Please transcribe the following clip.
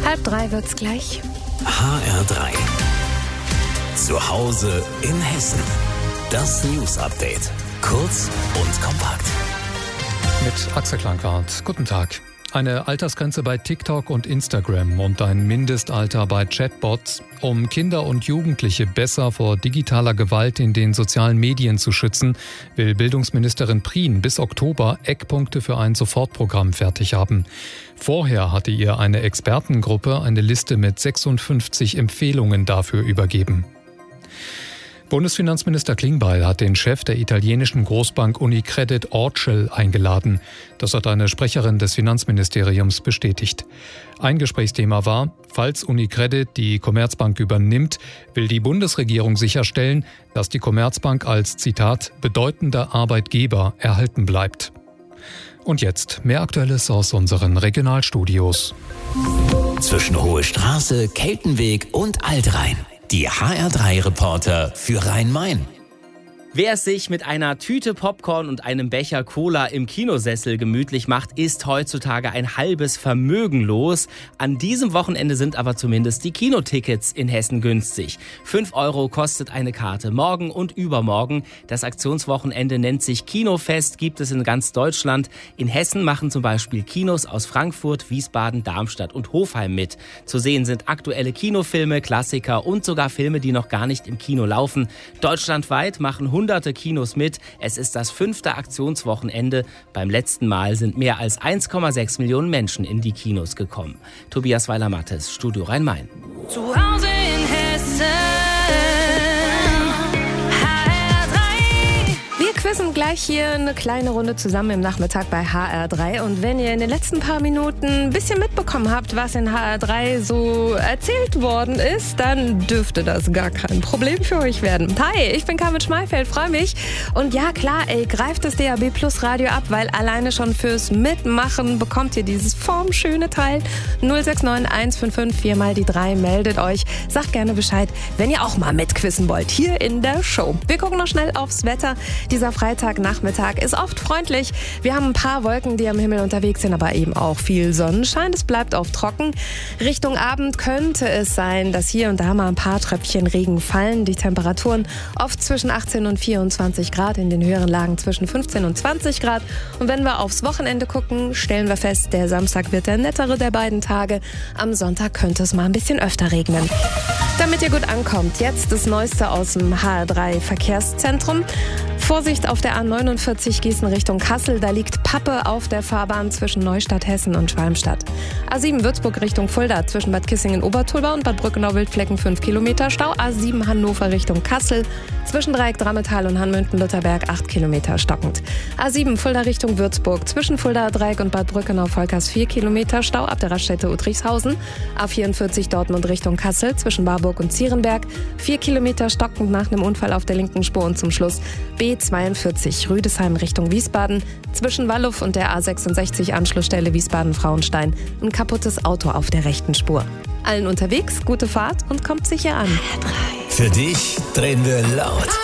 2:30 wird's gleich. HR3. Zu Hause in Hessen. Das News-Update. Kurz und kompakt. Mit Axel Klankart. Guten Tag. Eine Altersgrenze bei TikTok und Instagram und ein Mindestalter bei Chatbots, um Kinder und Jugendliche besser vor digitaler Gewalt in den sozialen Medien zu schützen, will Bildungsministerin Prien bis Oktober Eckpunkte für ein Sofortprogramm fertig haben. Vorher hatte ihr eine Expertengruppe eine Liste mit 56 Empfehlungen dafür übergeben. Bundesfinanzminister Klingbeil hat den Chef der italienischen Großbank Unicredit Orcel eingeladen. Das hat eine Sprecherin des Finanzministeriums bestätigt. Ein Gesprächsthema war, falls Unicredit die Commerzbank übernimmt, will die Bundesregierung sicherstellen, dass die Commerzbank als, Zitat, bedeutender Arbeitgeber erhalten bleibt. Und jetzt mehr Aktuelles aus unseren Regionalstudios. Zwischen Hohe Straße, Keltenweg und Altrhein. Die HR3-Reporter für Rhein-Main. Wer es sich mit einer Tüte Popcorn und einem Becher Cola im Kinosessel gemütlich macht, ist heutzutage ein halbes Vermögen los. An diesem Wochenende sind aber zumindest die Kinotickets in Hessen günstig. 5 € kostet eine Karte, morgen und übermorgen. Das Aktionswochenende nennt sich Kinofest, gibt es in ganz Deutschland. In Hessen machen zum Beispiel Kinos aus Frankfurt, Wiesbaden, Darmstadt und Hofheim mit. Zu sehen sind aktuelle Kinofilme, Klassiker und sogar Filme, die noch gar nicht im Kino laufen. Deutschlandweit machen hunderte Kinos mit. Es ist das 5. Aktionswochenende. Beim letzten Mal sind mehr als 1,6 Millionen Menschen in die Kinos gekommen. Tobias Weiler-Mattes, Studio Rhein-Main. Zu Hause in Hessen. Wir quizzen gleich hier eine kleine Runde zusammen im Nachmittag bei HR3. Und wenn ihr in den letzten paar Minuten ein bisschen mitbekommen habt, was in HR3 so erzählt worden ist, dann dürfte das gar kein Problem für euch werden. Hi, ich bin Carmen Schmeifeld, freue mich. Und ja klar, greift das DAB Plus Radio ab, weil alleine schon fürs Mitmachen bekommt ihr dieses formschöne Teil. 069 155 4 mal die 3, meldet euch. Sagt gerne Bescheid, wenn ihr auch mal mitquizzen wollt, hier in der Show. Wir gucken noch schnell aufs Wetter. Dieser Freitagnachmittag ist oft freundlich. Wir haben ein paar Wolken, die am Himmel unterwegs sind, aber eben auch viel Sonnenschein. Es bleibt oft trocken. Richtung Abend könnte es sein, dass hier und da mal ein paar Tröpfchen Regen fallen. Die Temperaturen oft zwischen 18 und 24 Grad, in den höheren Lagen zwischen 15 und 20 Grad. Und wenn wir aufs Wochenende gucken, stellen wir fest, der Samstag wird der nettere der beiden Tage. Am Sonntag könnte es mal ein bisschen öfter regnen. Damit ihr gut ankommt, jetzt das Neueste aus dem HR3 Verkehrszentrum. Vorsicht auf der A49 Gießen Richtung Kassel, da liegt Pappe auf der Fahrbahn zwischen Neustadt Hessen und Schwalmstadt. A7 Würzburg Richtung Fulda zwischen Bad Kissingen-Obertulba und Bad Brückenau-Wildflecken 5 Kilometer Stau. A7 Hannover Richtung Kassel zwischen Dreieck Drammetal und Hanmünden-Lutherberg 8 Kilometer stockend. A7 Fulda Richtung Würzburg zwischen Fulda Dreieck und Bad Brückenau-Volkers 4 Kilometer Stau ab der Raststätte Uttrichshausen. A44 Dortmund Richtung Kassel zwischen Barburg und Zierenberg 4 Kilometer stockend nach einem Unfall auf der linken Spur und zum Schluss B42 Rüdesheim Richtung Wiesbaden zwischen Walluff und der A66 Anschlussstelle Wiesbaden-Frauenstein ein kaputtes Auto auf der rechten Spur. Allen unterwegs, gute Fahrt und kommt sicher an. Für dich drehen wir laut.